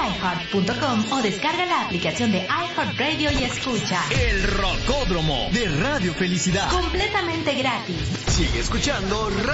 iHeart.com o descarga la aplicación de iHeartRadio y escucha El Rocódromo de Radio Felicidad. completamente gratis. Sigue escuchando